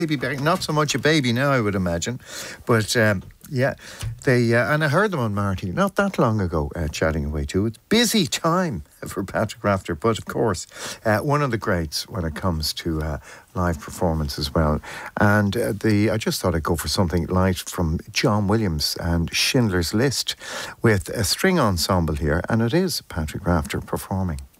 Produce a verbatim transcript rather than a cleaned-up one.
baby back. Not so much a baby now, I would imagine. But um, yeah, they uh, and I heard them on Marty not that long ago, uh, chatting away too. It's busy time for Patrick Rafter, but of course, uh, one of the greats when it comes to uh, live performance as well. And uh, the I just thought I'd go for something light from John Williams and Schindler's List with a string ensemble here, and it is Patrick Rafter performing.